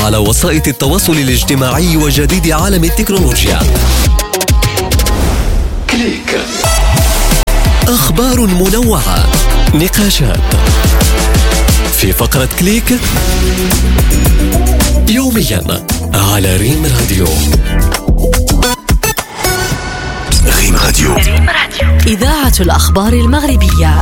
على وسائط التواصل الاجتماعي وجديد عالم التكنولوجيا. كليك. أخبار منوعة، نقاشات في فقرة كليك يوميا على ريم راديو. ريم راديو، إذاعة الأخبار المغربية.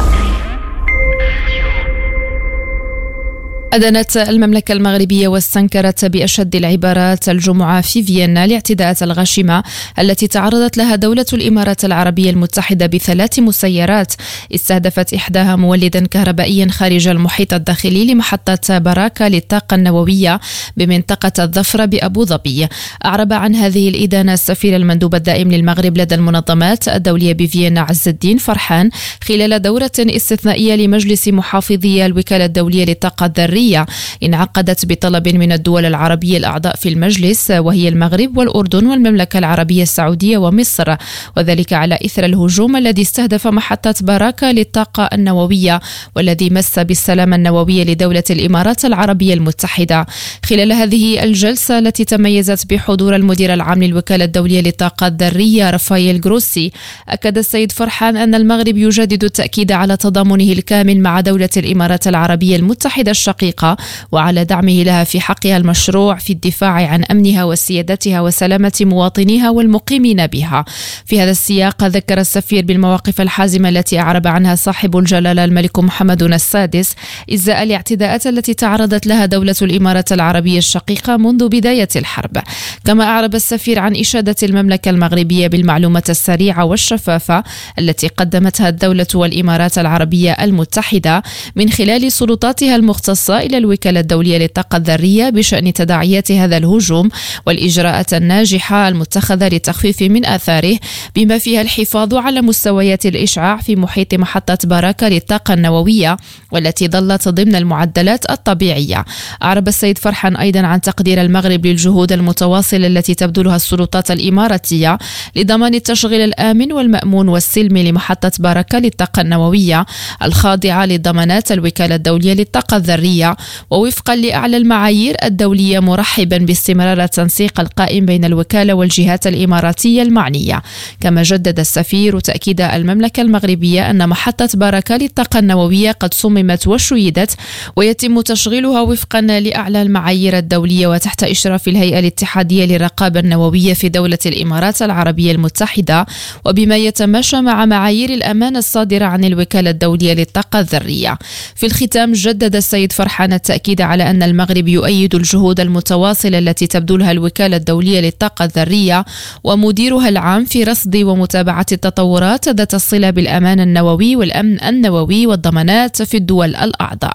أدانت المملكة المغربية واستنكرت بأشد العبارات الجمعة في فيينا الاعتداءات الغاشمة التي تعرضت لها دولة الإمارات العربية المتحدة ب3 مسيرات استهدفت إحداها مولدا كهربائيا خارج المحيط الداخلي لمحطة براكة للطاقة النووية بمنطقة الظفرة بأبو ظبي. أعرب عن هذه الإدانة السفير المندوب الدائم للمغرب لدى المنظمات الدولية بفيينا عز الدين فرحان خلال دورة استثنائية لمجلس محافظي الوكالة الدولية للطاقة الذرية انعقدت بطلب من الدول العربية الأعضاء في المجلس وهي المغرب والأردن والمملكة العربية السعودية ومصر، وذلك على إثر الهجوم الذي استهدف محطة براكة للطاقة النووية والذي مس بالسلامة النووية لدولة الإمارات العربية المتحدة. خلال هذه الجلسة التي تميزت بحضور المدير العام للوكالة الدولية للطاقة الذرية رافائيل جروسي، أكد السيد فرحان أن المغرب يجدد التأكيد على تضامنه الكامل مع دولة الإمارات العربية المتحدة الشقيقة وعلى دعمه لها في حقها المشروع في الدفاع عن أمنها وسيادتها وسلامة مواطنيها والمقيمين بها. في هذا السياق ذكر السفير بالمواقف الحازمة التي أعرب عنها صاحب الجلالة الملك محمد السادس إزاء الاعتداءات التي تعرضت لها دولة الإمارات العربية الشقيقة منذ بداية الحرب. كما أعرب السفير عن إشادة المملكة المغربية بالمعلومات السريعة والشفافة التي قدمتها الدولة والإمارات العربية المتحدة من خلال سلطاتها المختصة إلى الوكالة الدولية للطاقة الذرية بشأن تداعيات هذا الهجوم والإجراءات الناجحة المتخذة للتخفيف من آثاره بما فيها الحفاظ على مستويات الإشعاع في محيط محطة براكة للطاقة النووية والتي ظلت ضمن المعدلات الطبيعية. أعرب السيد فرحان أيضا عن تقدير المغرب للجهود المتواصلة التي تبذلها السلطات الإماراتية لضمان التشغيل الآمن والمأمون والسلمي لمحطة براكة للطاقة النووية الخاضعة لضمانات الوكالة الدولية للطاقة الذرية ووفقا لأعلى المعايير الدولية، مرحبا باستمرار التنسيق القائم بين الوكالة والجهات الإماراتية المعنية. كما جدد السفير تأكيد المملكة المغربية أن محطة براكة للطاقة النووية قد صممت وشيدت ويتم تشغيلها وفقا لأعلى المعايير الدولية وتحت إشراف الهيئة الاتحادية للرقابة النووية في دولة الإمارات العربية المتحدة وبما يتماشى مع معايير الأمان الصادرة عن الوكالة الدولية للطاقة الذرية. في الختام جدد السيد فرحان التأكيد على أن المغرب يؤيد الجهود المتواصلة التي تبذلها الوكالة الدولية للطاقة الذرية ومديرها العام في رصد ومتابعة التطورات ذات الصلة بالأمان النووي والأمن النووي والضمانات في الدول الأعضاء.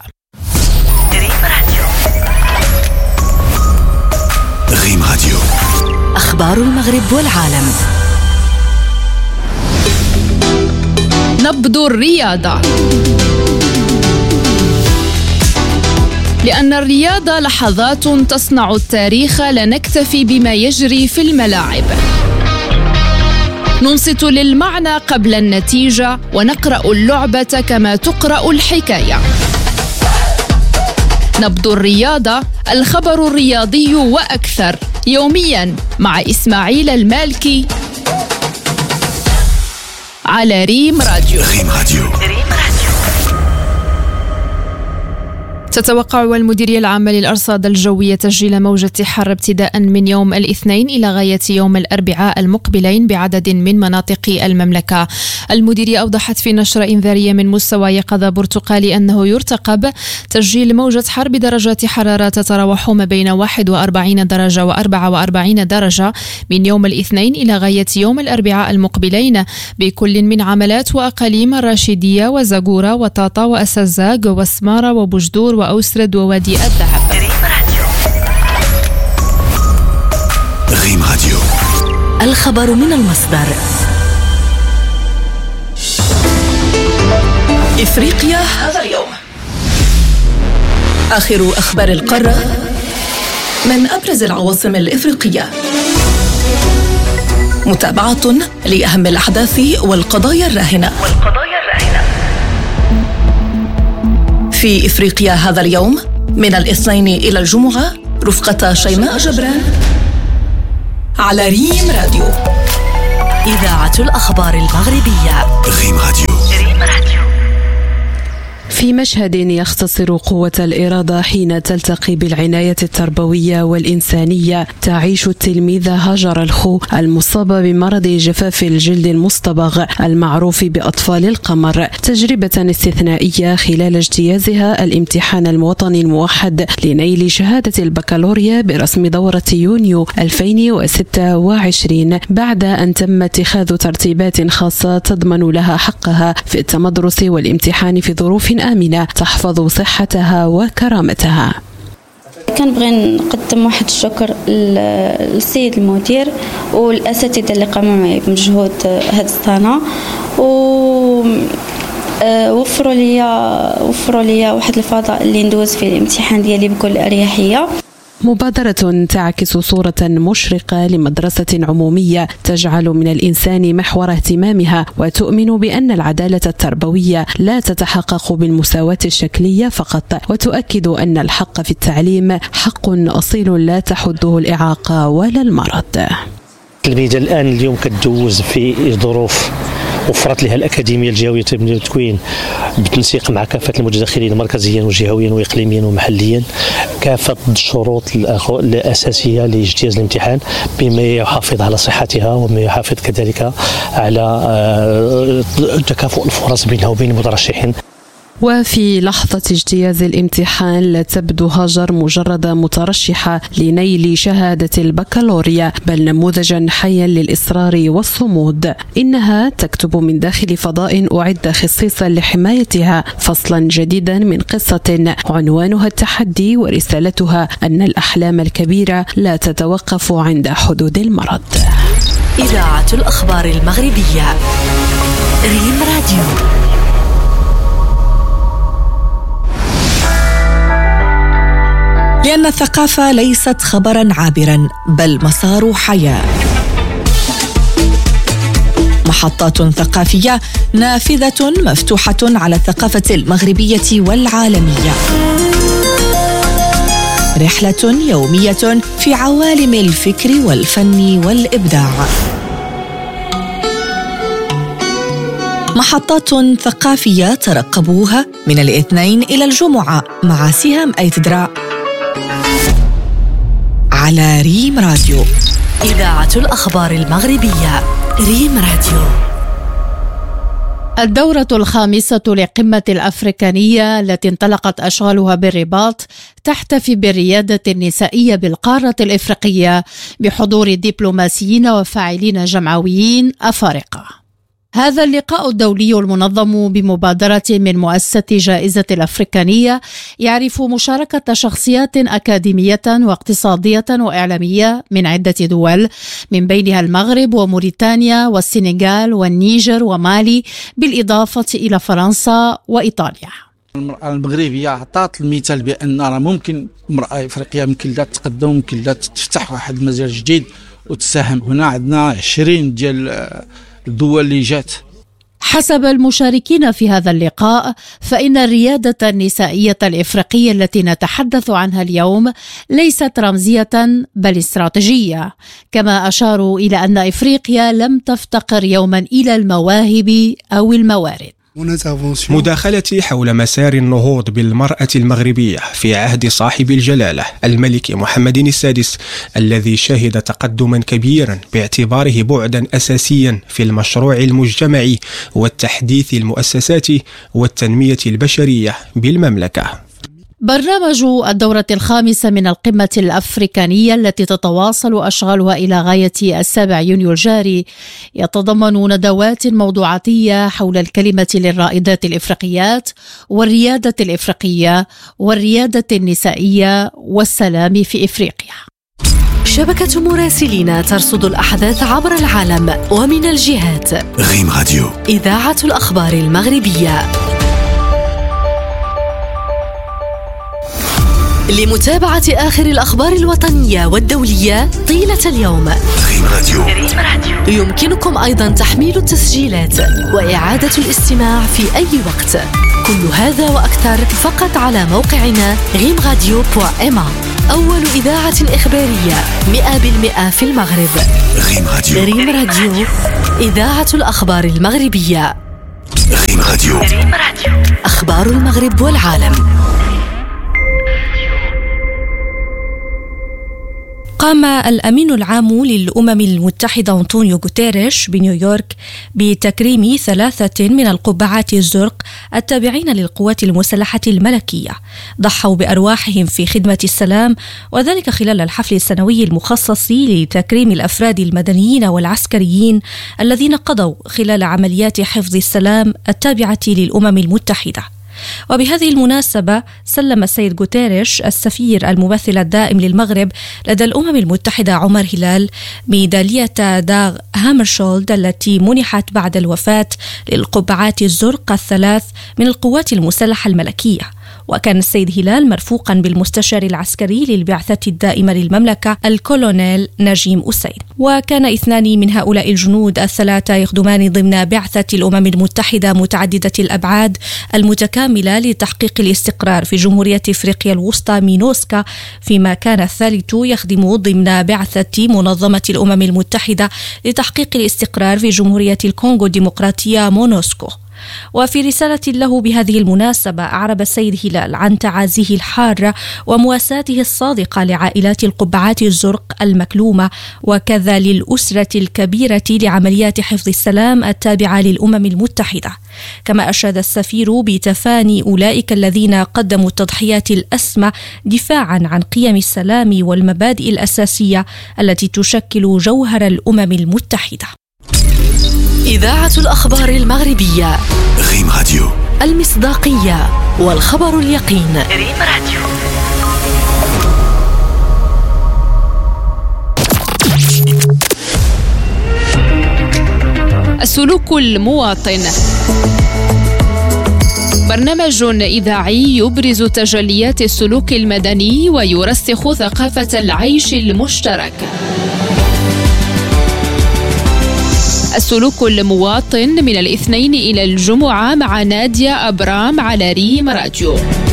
ريم راديو، أخبار المغرب والعالم. نبض الرياضة. لأن الرياضة لحظات تصنع التاريخ، لا نكتفي بما يجري في الملاعب. ننصت للمعنى قبل النتيجة ونقرأ اللعبة كما تقرأ الحكاية. نبض الرياضة، الخبر الرياضي وأكثر، يوميا مع إسماعيل المالكي على ريم راديو. ريم راديو. تتوقع المديرية العامة للأرصاد الجوية تسجيل موجة حر ابتداء من يوم الاثنين إلى غاية يوم الأربعاء المقبلين بعدد من مناطق المملكة. المديرية أوضحت في نشرة إنذارية من مستوى يقظة برتقالي أنه يرتقب تسجيل موجة حر بدرجات حرارة تتراوح ما بين 41 درجة و44 درجة من يوم الاثنين إلى غاية يوم الأربعاء المقبلين بكل من عملات وأقاليم الراشدية وزاغورة وطاطا وأسازاغ وسمارة وبجدور وأوسرد ووادي الذهب. ريم راديو، الخبر من المصدر. إفريقيا هذا اليوم. آخر أخبار القارة من أبرز العواصم الإفريقية. متابعة لأهم الأحداث والقضايا الراهنة. في إفريقيا هذا اليوم من الاثنين إلى الجمعة رفقة شيماء جبران على ريم راديو. إذاعة الأخبار المغربية. ريم راديو. في مشهد يختصر قوة الإرادة حين تلتقي بالعناية التربوية والإنسانية، تعيش التلميذة هاجر الخو المصابة بمرض جفاف الجلد المصطبغ المعروف بأطفال القمر تجربة استثنائية خلال اجتيازها الامتحان الوطني الموحد لنيل شهادة البكالوريا برسم دورة يونيو 2026 بعد أن تم اتخاذ ترتيبات خاصة تضمن لها حقها في التمدرس والامتحان في ظروف آمنة تحفظ صحتها وكرامتها. كنبغي نقدم واحد الشكر للسيد المدير والأساتذة اللي قاموا معي بمجهود هذه السنة وفروا لي واحد الفضاء اللي ندوز فيه الامتحان ديالي بكل أريحية. مبادرة تعكس صورة مشرقة لمدرسة عمومية تجعل من الإنسان محور اهتمامها وتؤمن بأن العدالة التربوية لا تتحقق بالمساواة الشكلية فقط، وتؤكد أن الحق في التعليم حق أصيل لا تحده الإعاقة ولا المرض. التلميذة اليوم كتدوز في ظروف وفرت لها الأكاديمية الجهوية للتكوين بالتنسيق مع كافة المتدخلين مركزيا وجهويا وإقليميا ومحليا كافة الشروط الأساسية لاجتياز الامتحان بما يحافظ على صحتها وما يحافظ كذلك على تكافؤ الفرص بينها وبين المترشحين. وفي لحظة اجتياز الامتحان لا تبدو هاجر مجرد مترشحة لنيل شهادة البكالوريا، بل نموذجا حيا للإصرار والصمود. إنها تكتب من داخل فضاء أعد خصيصا لحمايتها فصلا جديدا من قصة عنوانها التحدي ورسالتها أن الأحلام الكبيرة لا تتوقف عند حدود المرض. إذاعة الأخبار المغربية. ريم راديو. لأن الثقافة ليست خبرا عابرا بل مسار حياة. محطات ثقافية نافذة مفتوحة على الثقافة المغربية والعالمية. رحلة يومية في عوالم الفكر والفن والإبداع. محطات ثقافية ترقبوها من الاثنين إلى الجمعة مع سهام أيتدرا على ريم راديو. إذاعة الأخبار المغربية. ريم راديو. الدورة الخامسة لقمة الأفريقانية التي انطلقت أشغالها بالرباط تحتفي بالريادة النسائية بالقارة الإفريقية بحضور دبلوماسيين وفاعلين جمعويين أفارقة. هذا اللقاء الدولي المنظم بمبادرة من مؤسسة جائزة الأفريقانية يعرف مشاركة شخصيات أكاديمية واقتصادية وإعلامية من عدة دول من بينها المغرب وموريتانيا والسنغال والنيجر ومالي بالإضافة إلى فرنسا وإيطاليا. المرأة المغربية أعطت المثال بأن راه ممكن المرأة الأفريقية ممكن لا تقدم ممكن لا تفتح واحد المجال جديد وتساهم. هنا عندنا 20 ديال الدول اللي جات. حسب المشاركين في هذا اللقاء فإن الريادة النسائية الإفريقية التي نتحدث عنها اليوم ليست رمزية بل استراتيجية، كما أشاروا إلى أن إفريقيا لم تفتقر يوما إلى المواهب أو الموارد. مداخلتي حول مسار النهوض بالمرأة المغربية في عهد صاحب الجلالة الملك محمد السادس الذي شهد تقدما كبيرا باعتباره بعدا أساسيا في المشروع المجتمعي والتحديث المؤسساتي والتنمية البشرية بالمملكة. برنامج الدورة الخامسة من القمة الأفريقانية التي تتواصل أشغالها إلى غاية 7 يونيو الجاري يتضمن ندوات موضوعاتية حول الكلمة للرائدات الإفريقيات والريادة الإفريقية والريادة النسائية والسلام في إفريقيا. شبكة مراسلين ترصد الأحداث عبر العالم ومن الجهات. ريم راديو. إذاعة الأخبار المغربية. لمتابعة آخر الأخبار الوطنية والدولية طيلة اليوم. ريم راديو. يمكنكم أيضا تحميل التسجيلات وإعادة الاستماع في أي وقت. كل هذا وأكثر فقط على موقعنا rimradio.ma. أول إذاعة إخبارية 100% في المغرب. ريم راديو. ريم راديو، إذاعة الأخبار المغربية. ريم راديو. أخبار المغرب والعالم. قام الأمين العام للأمم المتحدة أنطونيو غوتيريش بنيويورك بتكريم 3 من القبعات الزرق التابعين للقوات المسلحة الملكية ضحوا بأرواحهم في خدمة السلام، وذلك خلال الحفل السنوي المخصص لتكريم الأفراد المدنيين والعسكريين الذين قضوا خلال عمليات حفظ السلام التابعة للأمم المتحدة. وبهذه المناسبة سلم السيد غوتيريش السفير الممثل الدائم للمغرب لدى الأمم المتحدة عمر هلال ميدالية داغ هامرشولد التي منحت بعد الوفاة للقبعات الزرق 3 من القوات المسلحة الملكية. وكان السيد هلال مرفوقا بالمستشار العسكري للبعثة الدائمة للمملكة الكولونيل نجيم أسيد. وكان 2 من هؤلاء الجنود 3 يخدمان ضمن بعثة الأمم المتحدة متعددة الأبعاد المتكاملة لتحقيق الاستقرار في جمهورية إفريقيا الوسطى مينوسكا، فيما كان الثالث يخدم ضمن بعثة منظمة الأمم المتحدة لتحقيق الاستقرار في جمهورية الكونغو الديمقراطية مونوسكو. وفي رسالة له بهذه المناسبة أعرب السيد هلال عن تعازيه الحارة ومواساته الصادقة لعائلات القبعات الزرق المكلومة، وكذا للأسرة الكبيرة لعمليات حفظ السلام التابعة للأمم المتحدة. كما أشاد السفير بتفاني أولئك الذين قدموا التضحيات الأسمى دفاعا عن قيم السلام والمبادئ الأساسية التي تشكل جوهر الأمم المتحدة. إذاعة الأخبار المغربية. ريم راديو. المصداقية والخبر اليقين. ريم راديو. السلوك المواطن، برنامج إذاعي يبرز تجليات السلوك المدني ويرسخ ثقافة العيش المشترك. السلوك المواطن من الاثنين إلى الجمعة مع نادية أبرام على ريم راديو.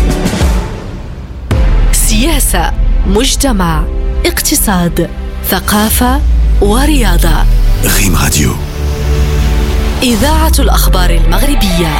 سياسة، مجتمع، اقتصاد، ثقافة ورياضة. ريم راديو. إذاعة الأخبار المغربية.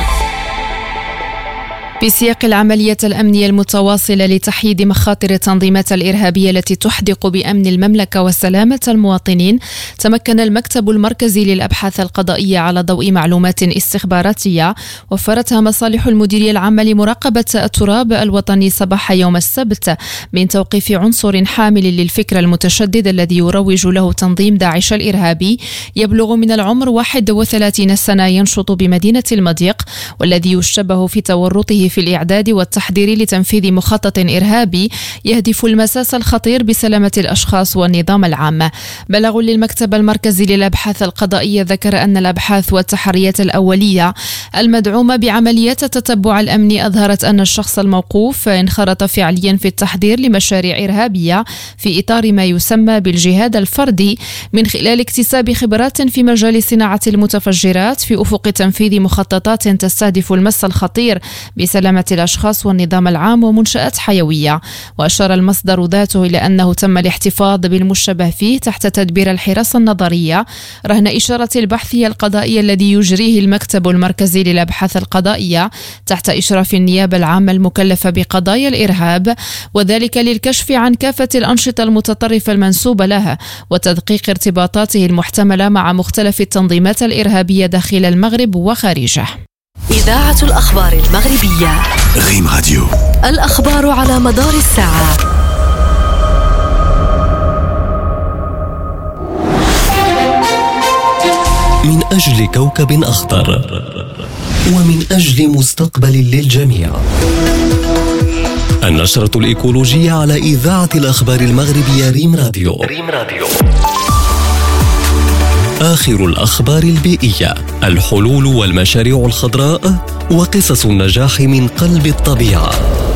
في سياق العملية الأمنية المتواصلة لتحييد مخاطر التنظيمات الإرهابية التي تحدق بأمن المملكة وسلامة المواطنين، تمكن المكتب المركزي للأبحاث القضائية على ضوء معلومات استخباراتية وفرتها مصالح المديرية العامة لمراقبة التراب الوطني صباح يوم السبت من توقيف عنصر حامل للفكر المتشدد الذي يروج له تنظيم داعش الإرهابي، يبلغ من العمر 31 سنة، ينشط بمدينة المضيق، والذي يشبه في تورطه في الإعداد والتحضير لتنفيذ مخطط إرهابي يهدف المساس الخطير بسلامة الأشخاص والنظام العام. بلاغ للمكتب المركزي للأبحاث القضائية ذكر أن الأبحاث والتحريات الأولية المدعومة بعمليات التتبع الأمني أظهرت أن الشخص الموقوف انخرط فعليا في التحضير لمشاريع إرهابية في إطار ما يسمى بالجهاد الفردي، من خلال اكتساب خبرات في مجال صناعة المتفجرات في أفق تنفيذ مخططات تستهدف المس الخطير بسلامة الأشخاص والنظام العام ومنشآت حيوية. وأشار المصدر ذاته إلى أنه تم الاحتفاظ بالمشتبه فيه تحت تدبير الحراسة النظرية رهن إشارة البحث القضائي الذي يجريه المكتب المركزي للأبحاث القضائية تحت إشراف النيابة العامة المكلفة بقضايا الإرهاب، وذلك للكشف عن كافة الأنشطة المتطرفة المنسوبة لها وتدقيق ارتباطاته المحتملة مع مختلف التنظيمات الإرهابية داخل المغرب وخارجه. إذاعة الأخبار المغربية. ريم راديو. الأخبار على مدار الساعة. من أجل كوكب أخضر ومن أجل مستقبل للجميع. النشرة الإيكولوجية على إذاعة الأخبار المغربية ريم راديو. ريم راديو. آخر الأخبار البيئية، الحلول والمشاريع الخضراء وقصص النجاح من قلب الطبيعة.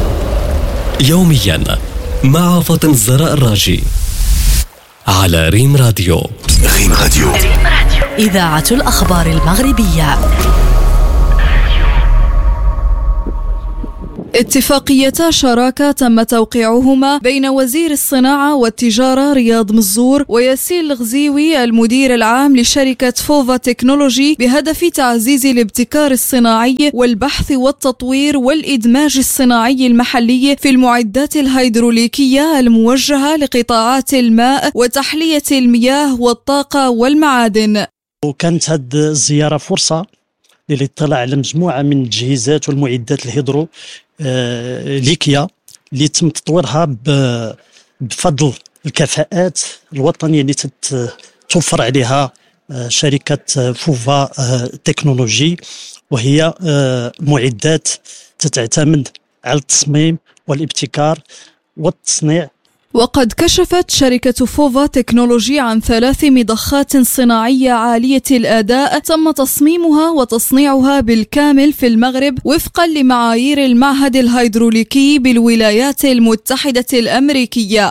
يوميا مع فاطمة الزهراء الراجي على ريم راديو. ريم راديو. إذاعة الأخبار المغربية. اتفاقيتا شراكة تم توقيعهما بين وزير الصناعة والتجارة رياض مزور وياسين الغزيوي المدير العام لشركة فوفا تكنولوجي بهدف تعزيز الابتكار الصناعي والبحث والتطوير والإدماج الصناعي المحلي في المعدات الهيدروليكية الموجهة لقطاعات الماء وتحلية المياه والطاقة والمعادن. وكانت هذه الزيارة فرصة للاطلاع على مجموعة من التجهيزات والمعدات الهيدروليكية اللي تم تطويرها بفضل الكفاءات الوطنية اللي توفر عليها شركة فوفا تكنولوجي، وهي معدات تعتمد على التصميم والابتكار والتصنيع. وقد كشفت شركة فوفا تكنولوجي عن 3 مضخات صناعية عالية الأداء تم تصميمها وتصنيعها بالكامل في المغرب وفقا لمعايير المعهد الهيدروليكي بالولايات المتحدة الأمريكية.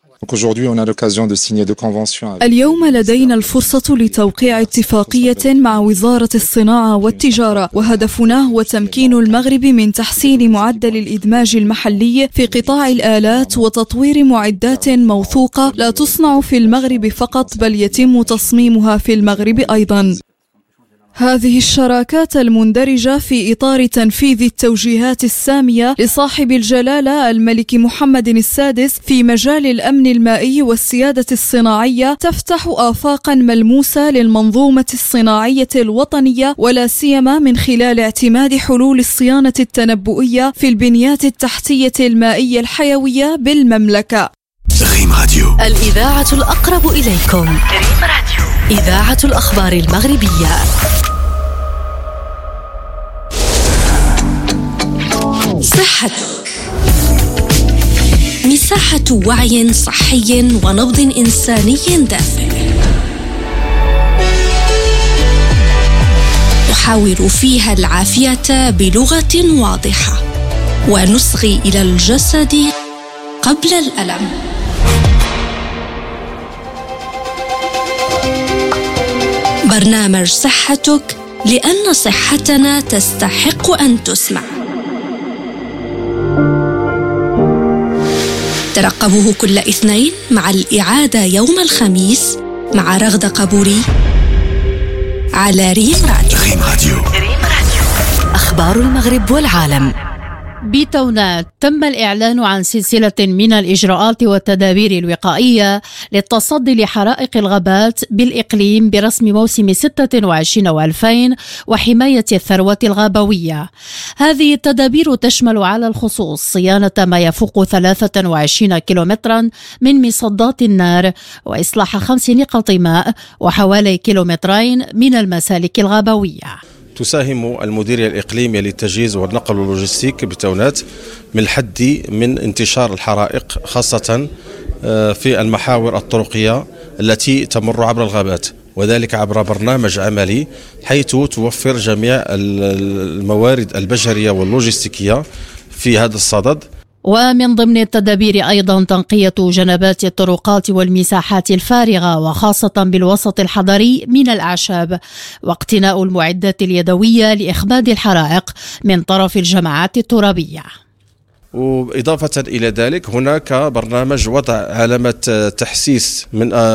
اليوم لدينا الفرصة لتوقيع اتفاقية مع وزارة الصناعة والتجارة، وهدفنا هو تمكين المغرب من تحسين معدل الإدماج المحلي في قطاع الآلات وتطوير معدات موثوقة لا تصنع في المغرب فقط بل يتم تصميمها في المغرب أيضا. هذه الشراكات المندرجة في إطار تنفيذ التوجيهات السامية لصاحب الجلالة الملك محمد السادس في مجال الأمن المائي والسيادة الصناعية تفتح آفاقا ملموسة للمنظومة الصناعية الوطنية، ولا سيما من خلال اعتماد حلول الصيانة التنبؤية في البنيات التحتية المائية الحيوية بالمملكة. ريم راديو، الإذاعة الأقرب إليكم. ريم راديو، إذاعة الأخبار المغربية. صحتك، مساحة وعي صحي ونبض إنساني دافئ. نحاور فيها العافية بلغة واضحة ونصغي إلى الجسد قبل الألم. برنامج صحتك، لأن صحتنا تستحق أن تسمع. ترقبوه كل اثنين مع الإعادة يوم الخميس مع رغدة قبوري على ريم راديو. ريم راديو، أخبار المغرب والعالم. بتونات تم الإعلان عن سلسلة من الإجراءات والتدابير الوقائية للتصدي لحرائق الغابات بالإقليم برسم موسم 26 و2000 وحماية الثروة الغابوية. هذه التدابير تشمل على الخصوص صيانة ما يفوق 23 كيلومترا من مصدات النار وإصلاح 5 نقط ماء وحوالي 2 كيلومترين من المسالك الغابوية. تساهم المديرية الإقليمية للتجهيز والنقل واللوجستيك بتونات من الحد من انتشار الحرائق، خاصة في المحاور الطرقية التي تمر عبر الغابات، وذلك عبر برنامج عملي حيث توفر جميع الموارد البشرية واللوجستيكية في هذا الصدد. ومن ضمن التدابير أيضا تنقية جنبات الطرقات والمساحات الفارغة وخاصة بالوسط الحضري من الأعشاب، واقتناء المعدات اليدوية لإخماد الحرائق من طرف الجماعات الترابية. وإضافة إلى ذلك هناك برنامج وضع علامة تحسيس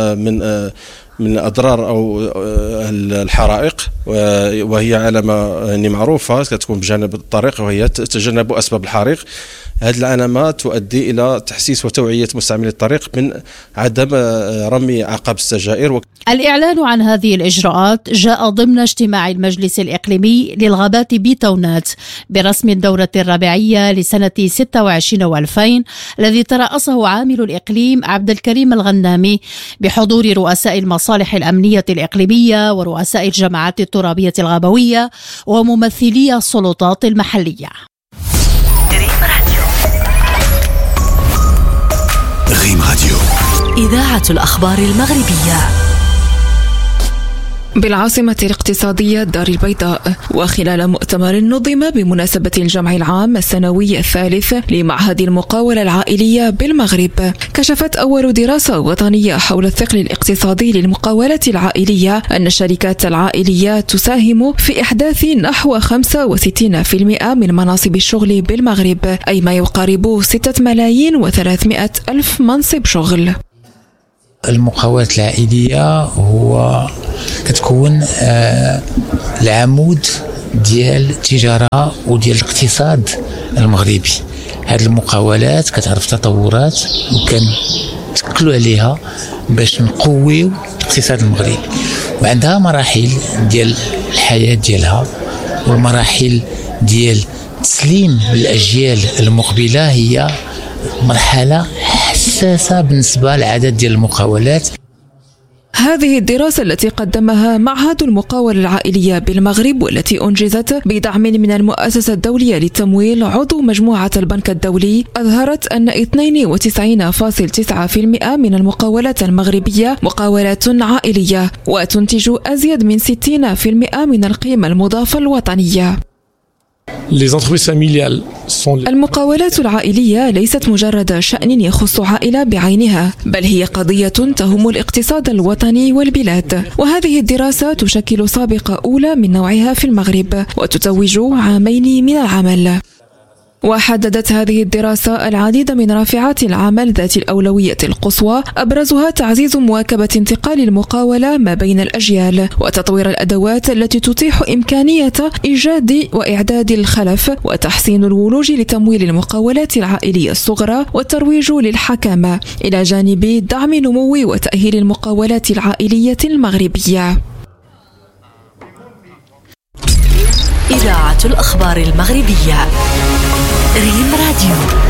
من أضرار أو الحرائق، وهي علامة معروفة كتكون بجانب الطريق وهي تجنب أسباب الحريق. هذه العلامة تؤدي إلى تحسيس وتوعية مستعملي الطريق من عدم رمي عقب السجائر. الإعلان عن هذه الإجراءات جاء ضمن اجتماع المجلس الإقليمي للغابات بتونات برسم الدورة الرابعية لسنة 26 و2000 الذي ترأسه عامل الإقليم عبد الكريم الغنامي بحضور رؤساء المصالح الأمنية الإقليمية ورؤساء الجماعات الترابية الغابوية وممثلي السلطات المحلية. ريم راديو، إذاعة الأخبار المغربية. بالعاصمة الاقتصادية دار البيضاء. وخلال مؤتمر نظم بمناسبة الجمع العام السنوي الثالث لمعهد المقاولة العائلية بالمغرب، كشفت أول دراسة وطنية حول الثقل الاقتصادي للمقاولة العائلية أن الشركات العائلية تساهم في إحداث نحو 65% من مناصب الشغل بالمغرب، أي ما يقارب 6,300,000 منصب شغل. المقاولة العائلية هو كتكون العمود ديال التجارة وديال الاقتصاد المغربي. هذه المقاولات كتعرف تطورات وكان تكلوا عليها باش نقويو الاقتصاد المغربي، وعندها مراحل ديال الحياة ديالها، والمراحل ديال تسليم الأجيال المقبلة هي مرحلة حساسة بالنسبة للعدد ديال المقاولات. هذه الدراسة التي قدمها معهد المقاولة العائلية بالمغرب والتي أنجزت بدعم من المؤسسة الدولية للتمويل عضو مجموعة البنك الدولي أظهرت أن 92.9% من المقاولات المغربية مقاولات عائلية، وتنتج أزيد من 60% من القيمة المضافة الوطنية. المقاولات العائلية ليست مجرد شأن يخص عائلة بعينها، بل هي قضية تهم الاقتصاد الوطني والبلاد، وهذه الدراسة تشكل سابقة أولى من نوعها في المغرب وتتوج عامين من العمل. وحددت هذه الدراسة العديد من رافعات العمل ذات الأولوية القصوى، أبرزها تعزيز مواكبة انتقال المقاولة ما بين الأجيال، وتطوير الأدوات التي تتيح إمكانية إيجاد وإعداد الخلف، وتحسين الولوج لتمويل المقاولات العائلية الصغرى، والترويج للحكامة، إلى جانب دعم نمو وتأهيل المقاولات العائلية المغربية. إذاعة الأخبار المغربية ريم راديو.